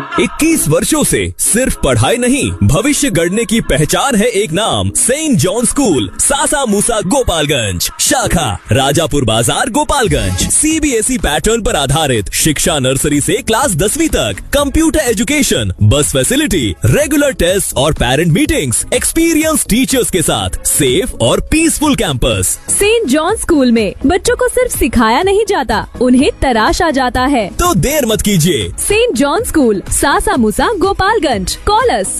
21 वर्षों से सिर्फ पढ़ाई नहीं, भविष्य गढ़ने की पहचान है एक नाम, सेंट जॉन स्कूल, सासा मूसा गोपालगंज, शाखा राजापुर बाजार गोपालगंज। सीबीएसई पैटर्न पर आधारित शिक्षा, नर्सरी से क्लास 10वीं तक, कंप्यूटर एजुकेशन, बस फैसिलिटी, रेगुलर टेस्ट और पेरेंट मीटिंग्स, एक्सपीरियंस टीचर्स के साथ सेफ और peaceful campus. Scent John school में बच्चों को सिर्फ सिखाया नहीं जाता, उन्हें तराशा जाता है। तो देर मत कीजिए। सेंट जॉन स्कूल, सासा मूसा गोपालगंज। कॉल अस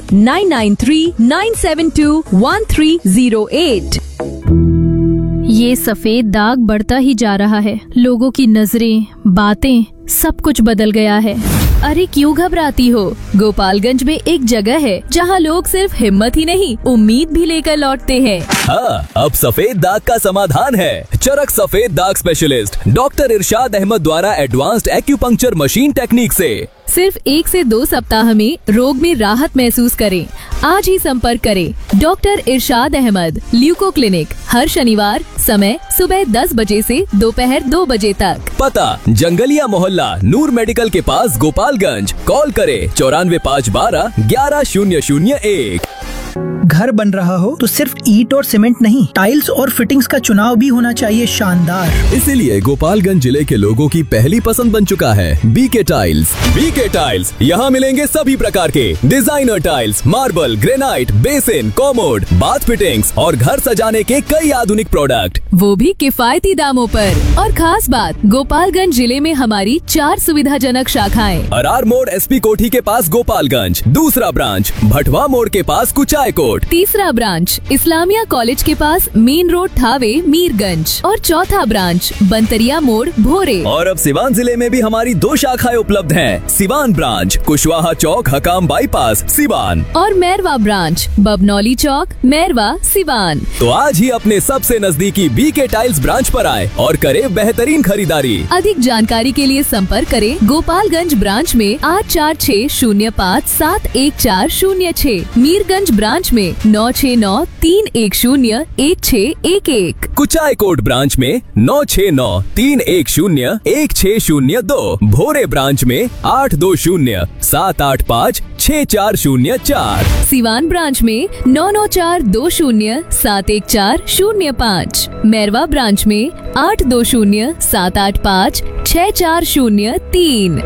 9939721308। ये सफेद दाग बढ़ता ही जा रहा है। लोगों की नजरें, बातें, सब कुछ बदल गया है। अरे क्यों घबराती हो? गोपालगंज में एक जगह है जहां लोग सिर्फ हिम्मत ही नहीं, उम्मीद भी लेकर लौटते हैं। हाँ, अब सफेद दाग का समाधान है। चरक सफेद दाग स्पेशलिस्ट डॉक्टर इरशाद अहमद द्वारा एडवांस्ड एक्यूपंक्चर मशीन टेक्निक से सिर्फ 1 से 2 सप्ताह में रोग में राहत महसूस करें। आज ही संपर्क करें डॉक्टर इरशाद अहमद, ल्यूको क्लिनिक, हर शनिवार, समय सुबह 10 बजे से दोपहर 2 बजे तक। पता जंगलिया मोहल्ला, नूर मेडिकल के पास, गोपालगंज। कॉल करें 94 512 11001। घर बन रहा हो तो सिर्फ ईंट और सीमेंट नहीं, टाइल्स और फिटिंग्स का चुनाव भी होना चाहिए शानदार। इसीलिए गोपालगंज जिले के लोगों की पहली पसंद बन चुका है बीके टाइल्स। बीके टाइल्स, यहाँ मिलेंगे सभी प्रकार के designer tiles, marble, granite, basin, commode, बाथ फिटिंग्स और घर सजाने के कई आधुनिक प्रोडक्ट, वो भी किफायती दामों पर। और खास बात, गोपालगंज जिले में हमारी 4 सुविधाजनक शाखाएं। अरार मोड़ एसपी कोठी के पास गोपालगंज, दूसरा ब्रांच भटवा मोड़ के पास कुचायकोट, तीसरा ब्रांच इस्लामिया कॉलेज के पास मेन रोड थावे मीरगंज और चौथा ब्रांच बंतरिया मोड़ भोरे। और अब सिवान जिले में भी हमारी 2 शाखाएं उपलब्ध हैं। सिवान ब्रांच कुशवाहा चौक, हकाम बाईपास, सिवान, और मैरवा ब्रांच बबनौली चौक, मैरवा, सिवान। तो आज ही अपने सबसे नजदीकी बीके टाइल्स ब्रांच पर आए और करें बेहतरीन खरीदारी। अधिक जानकारी के लिए संपर्क करें गोपालगंज ब्रांच में 8460571406, मीरगंज ब्रांच में 9693101611, कुचायकोट ब्रांच में 9693101602, भोरे ब्रांच में 8207856404, सिवान ब्रांच में 9942071405, मैरवा ब्रांच में 8207856403।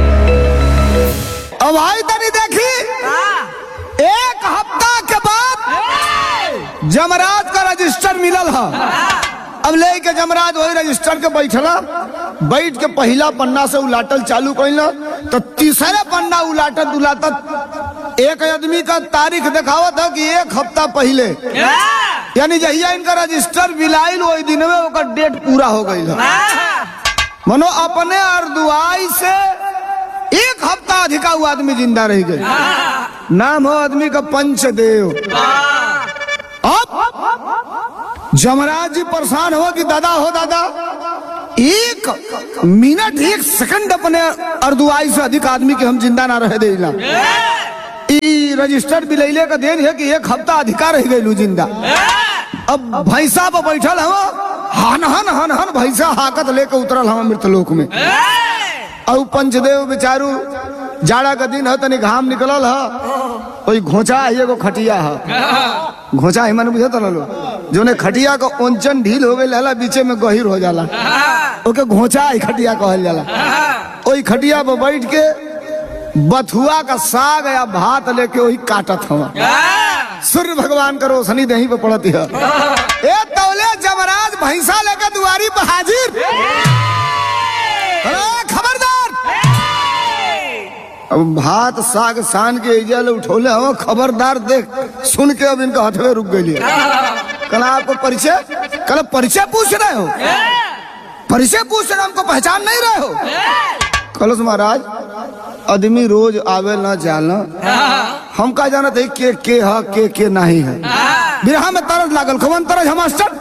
अब आई तनी देखी, एक हफ्ता के बाद जमराज का रजिस्टर मिलल है। अब ले के जमराज वही रजिस्टर के बैठ के पहला पन्ना से उलाटल चालू कइला, तो तीसरे पन्ना उलाटत एक आदमी का तारीख दिखावत है कि 1 हफ्ता पहले, यानी जहिया इनका रजिस्टर मिलाइल वही दिन में ओकर डेट पूरा हो गई है। मनो अपने अर्दुआई से 1 हफ्ता अधिका हुआ आदमी जिंदा रह गए। नाम हो आदमी का पंचदेव। अब जमराज जी परेशान हो कि दादा 1 मिनट 1 सेकंड अपने अर्दुआई से अधिक आदमी के हम जिंदा ना रह देला। रजिस्टर बिलैले का देन है कि 1 हफ्ता अधिका रह गए जिंदा। अब भैंसा पर बैठल हम हन हन हन हन भैंसा हाकत लेके उतरल हम मृतलोक में। और पंचदेव बेचारू जाड़ा का दिन है, तनी घाम निकलल है, कोई घोचा है, एगो खटिया है। घोचा है मन बुझे तो जो ने खटिया का ओंचन ढील हो गई ला, बीचे में गहिर हो जाला, ओके घोचा है खटिया कहल जाला। ओई खटिया पर बैठ के बथुआ का साग या भात लेके वही काटत हवा। सूर्य भगवान का रोशनी दही पे पड़ती है। ए तौले जमराज भैंसा लेकर दुआरी पर हाजिर। खबरदार, अब भात साग सान के इजल उठोले हो, खबरदार देख सुन के अब इनका हथवे रुक गई। कल आपको परिचय पूछ रहे हो, परिचय पूछ रहे, हमको पहचान नहीं रहे हो। कलश महाराज, आदमी रोज आवे ना जाना, हम का जाना थे के नहीं है। बिरहा में तरस लागल, कवन तरस हम मास्टर